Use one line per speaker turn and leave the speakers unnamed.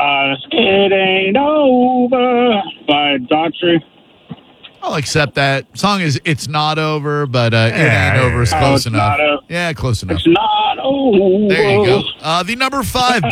It Ain't Over by Daughtry.
I'll accept that. Song is It's Not Over, but It Ain't Over is
Oh,
close
it's
enough.
not over.
Yeah, close enough.
It's not over.
There you go. The number 5